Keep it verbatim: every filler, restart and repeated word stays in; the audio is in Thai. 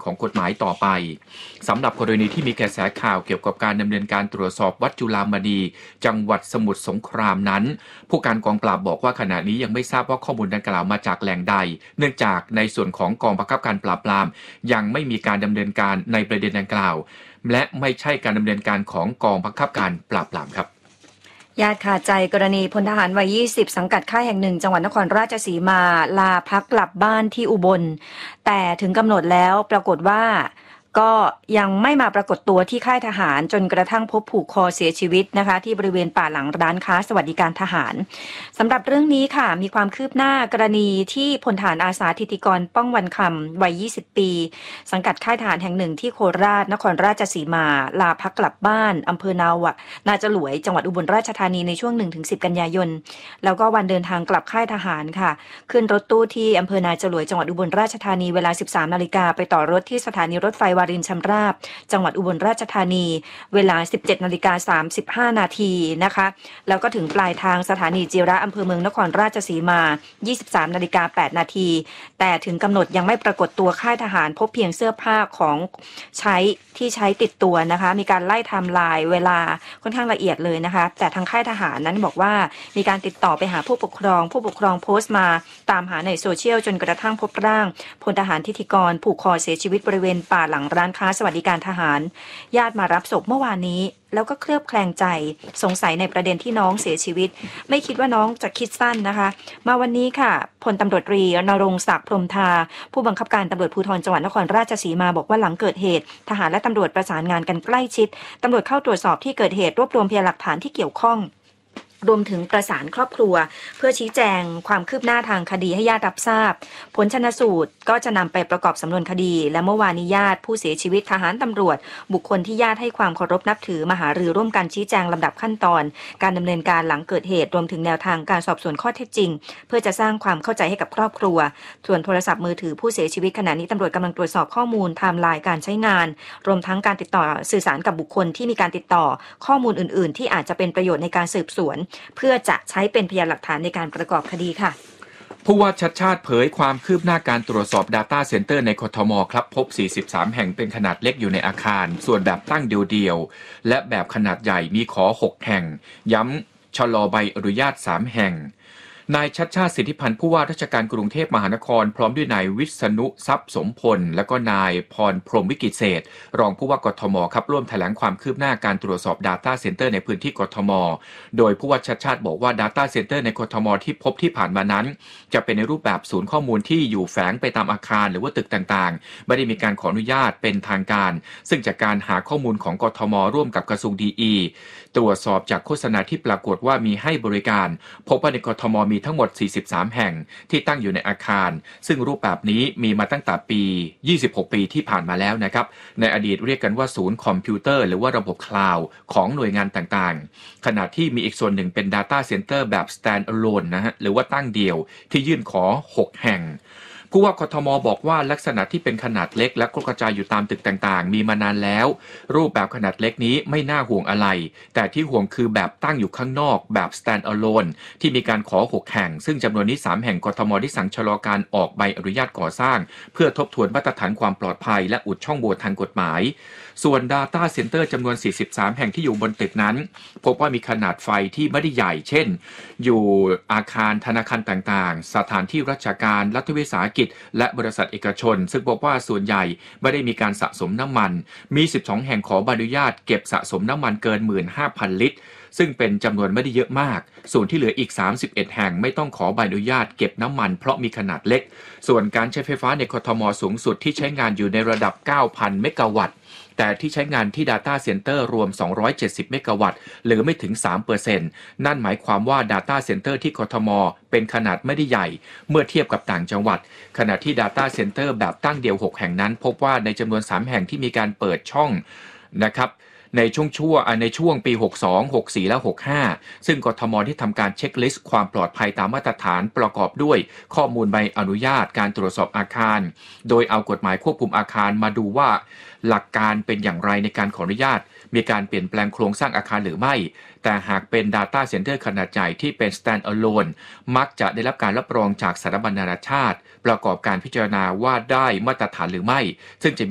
ของกฎหมายต่อไปสำหรับกรณีที่มีกระแสข่าวเกี่ยวกับการดำเนินการตรวจสอบวัดจุฬามณีจังหวัดสมุทรสงครามนั้นผู้การกองปราบบอกว่าขณะนี้ยังไม่ทราบว่าข้อมูลดังกล่าวมาจากแหล่งใดเนื่องจากในส่วนของกองบังคับการปราบปรามยังไม่มีการดำเนินการในประเด็นดังกล่าวและไม่ใช่การดำเนินการของกองบังคับการปราบปรามครับญาติขาดใจกรณีพลทหารวัยยี่สิบสังกัดค่ายแห่งหนึ่งจังหวัดนครราชสีมาลาพักกลับบ้านที่อุบลแต่ถึงกำหนดแล้วปรากฏว่าก็ยังไม่มาปรากฏตัวที่ค่ายทหารจนกระทั่งพบผูกคอเสียชีวิตนะคะที่บริเวณป่าหลังร้านค้าสวัสดิการทหารสำหรับเรื่องนี้ค่ะมีความคืบหน้ากรณีที่พลทหารอาสาธิติกรป้องวันคำวัยยี่สิบปีสังกัดค่ายทหารแห่งหนึ่งที่โคราชนครราชสีมาลาพักกลับบ้านอำเภอนาวะนาจลวยจังหวัดอุบลราชธานีในช่วง หนึ่งถึงสิบ กันยายนแล้วก็วันเดินทางกลับค่ายทหารค่ะขึ้นรถตู้ที่อำเภอนาจลวยจังหวัดอุบลราชธานีเวลา สิบสามนาฬิกาไปต่อรถที่สถานีรถไฟวารินชำราบจังหวัดอุบลราชธานีเวลา สิบเจ็ดนาฬิกาสามสิบห้า นาทีนะคะแล้วก็ถึงปลายทางสถานีจิระอำเภอเมืองนครราชสีมา ยี่สิบสามนาฬิกาแปด นาทีแต่ถึงกำหนดยังไม่ปรากฏตัวค่ายทหารพบเพียงเสื้อผ้าของใช้ที่ใช้ติดตัวนะคะมีการไล่ไทม์ไลน์เวลาค่อนข้างละเอียดเลยนะคะแต่ทางค่ายทหารนั้นบอกว่ามีการติดต่อไปหาผู้ปกครองผู้ปกครองโพสต์มาตามหาในโซเชียลจนกระทั่งพบร่างพลทหารทิติกรผูกคอเสียชีวิตบริเวณป่าหลังร้านค้าสวัสดิการทหารญาติมารับศพเมื่อวานนี้แล้วก็เคลือบแคลงใจสงสัยในประเด็นที่น้องเสียชีวิตไม่คิดว่าน้องจะคิดสั้นนะคะมาวันนี้ค่ะพลตำรวจตรีณรงค์ศักดิ์พรหมทาผู้บังคับการตำรวจภูธรจังหวัดนครราชสีมาบอกว่าหลังเกิดเหตุทหารและตำรวจประสานงานกันใกล้ชิดตำรวจเข้าตรวจสอบที่เกิดเหตุรวบรวมพยานหลักฐานที่เกี่ยวข้องรวมถึงประสานครอบครัวเพื่อชี้แจงความคืบหน้าทางคดีให้ญาติรับทราบผลชันสูตรก็จะนำไปประกอบสำนวนคดีและเมื่อวานนี้ญาติผู้เสียชีวิตทหารตำรวจบุคคลที่ญาติให้ความเคารพนับถือมหารือร่วมกันชี้แจงลำดับขั้นตอนการดำเนินการหลังเกิดเหตุรวมถึงแนวทางการสอบสวนข้อเท็จจริงเพื่อจะสร้างความเข้าใจให้กับครอบครัวส่วนโทรศัพท์มือถือผู้เสียชีวิตขณะนี้ตำรวจกำลังตรวจสอบข้อมูลไทม์ไลน์การใช้งานรวมทั้งการติดต่อสื่อสารกับบุคคลที่มีการติดต่อข้อมูลอื่นๆที่อาจจะเป็นประโยชน์ในการสืบสวนเพื่อจะใช้เป็นพยานหลักฐานในการประกอบคดีค่ะผู้ว่าชัดชาติเผยความคืบหน้าการตรวจสอบ Data Center ในกทมครับพบสี่สิบสามแห่งเป็นขนาดเล็กอยู่ในอาคารส่วนแบบตั้งเดียวๆและแบบขนาดใหญ่มีขอหกแห่งย้ำชะลอใบอนุญาตสามแห่งนายชัดชาติสิทธิพันธ์ผู้ว่าราชการกรุงเทพมหานครพร้อมด้วยนายวิษณุทรัพย์สมพลและก็นายพรพรหมวิกิตเศษรองผู้ว่ากทมครับร่วมแถลงความคืบหน้าการตรวจสอบ Data Center ในพื้นที่กทมโดยผู้ว่าชัดชาติบอกว่า Data Center ในกทมที่พบที่ผ่านมานั้นจะเป็นในรูปแบบศูนย์ข้อมูลที่อยู่แฝงไปตามอาคารหรือว่าตึกต่างๆไม่ได้มีการขออนุญาตเป็นทางการซึ่งจากการหาข้อมูลของกทมร่วมกับกระทรวงดีอีตรวจสอบจากโฆษณาที่ปรากฏว่ามีให้บริการพบว่าในกทมมีทั้งหมดสี่สิบสามแห่งที่ตั้งอยู่ในอาคารซึ่งรูปแบบนี้มีมาตั้งแต่ปียี่สิบหกปีที่ผ่านมาแล้วนะครับในอดีตเรียกกันว่าศูนย์คอมพิวเตอร์หรือว่าระบบคลาวด์ของหน่วยงานต่างๆขณะที่มีอีกส่วนหนึ่งเป็น Data Center แบบ Stand Alone นะฮะหรือว่าตั้งเดี่ยวที่ยื่นขอหกแห่งผู้ว่ากทมบอกว่าลักษณะที่เป็นขนาดเล็กและกระจายอยู่ตามตึกต่างๆมีมานานแล้วรูปแบบขนาดเล็กนี้ไม่น่าห่วงอะไรแต่ที่ห่วงคือแบบตั้งอยู่ข้างนอกแบบ stand alone ที่มีการขอหกแห่งซึ่งจำนวนนี้สามแห่งกทมได้สั่งชะลอการออกใบอนุญาตก่อสร้างเพื่อทบทวนมาตรฐานความปลอดภัยและอุดช่องโหว่ทางกฎหมายส่วน Data Center จำนวนสี่สิบสามแห่งที่อยู่บนตึกนั้นพบว่ามีขนาดไฟที่ไม่ได้ใหญ่เช่นอยู่อาคารธนาคารต่างๆสถานที่ราชการรัฐวิสาหกิจและบริษัทเอกชนซึ่งบอกว่าส่วนใหญ่ไม่ได้มีการสะสมน้ำมันมีสิบสองแห่งขอใบอนุญาตเก็บสะสมน้ำมันเกิน หนึ่งหมื่นห้าพัน ลิตรซึ่งเป็นจำนวนไม่ได้เยอะมากส่วนที่เหลืออีกสามสิบเอ็ดแห่งไม่ต้องขอใบอนุญาตเก็บน้ำมันเพราะมีขนาดเล็กส่วนการใช้ไฟฟ้าในกทมสูงสุดที่ใช้งานอยู่ในระดับ เก้าพัน เมกะวัตต์แต่ที่ใช้งานที่ Data Center รวมสองร้อยเจ็ดสิบเมกะวัตต์หรือไม่ถึง สามเปอร์เซ็นต์ นั่นหมายความว่า Data Center ที่กทมเป็นขนาดไม่ได้ใหญ่เมื่อเทียบกับต่างจังหวัดขณะที่ Data Center แบบตั้งเดี่ยวหกแห่งนั้นพบว่าในจำนวนสามแห่งที่มีการเปิดช่องนะครับในช่วงชั่วในช่วงปีหกสิบสอง หกสิบสี่และหกสิบห้าซึ่งกทมที่ทำการเช็คลิสต์ความปลอดภัยตามมาตรฐานประกอบด้วยข้อมูลใบอนุญาตการตรวจสอบอาคารโดยเอากฎหมายควบคุมอาคารมาดูว่าหลักการเป็นอย่างไรในการขออนุญาตมีการเปลี่ยนแปลงโครงสร้างอาคารหรือไม่แต่หากเป็น Data Center ขนาดใหญ่ที่เป็น Stand Alone มักจะได้รับการรับรองจากสถาบันนานาชาติประกอบการพิจารณาว่าได้มาตรฐานหรือไม่ซึ่งจะ